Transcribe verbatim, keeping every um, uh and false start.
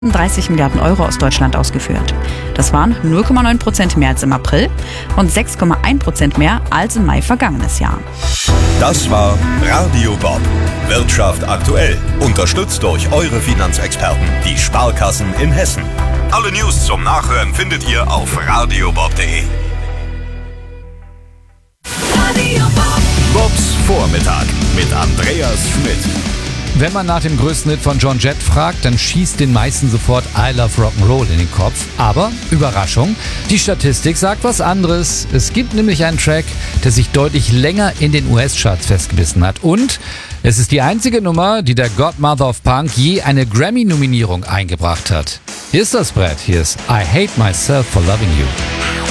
dreißig Milliarden Euro aus Deutschland ausgeführt. Das waren null Komma neun Prozent mehr als im April und sechs Komma eins Prozent mehr als im Mai vergangenes Jahr. Das war Radio Bob. Wirtschaft aktuell. Unterstützt durch eure Finanzexperten, die Sparkassen in Hessen. Alle News zum Nachhören findet ihr auf radiobob punkt de. Bobs Vormittag mit Andreas Schmidt. Wenn man nach dem größten Hit von John Jett fragt, dann schießt den meisten sofort I Love Rock'n'Roll in den Kopf. Aber, Überraschung, die Statistik sagt was anderes. Es gibt nämlich einen Track, der sich deutlich länger in den U S-Charts festgebissen hat. Und es ist die einzige Nummer, die der Godmother of Punk je eine Grammy-Nominierung eingebracht hat. Hier ist das Brett, hier ist I Hate Myself for Loving You.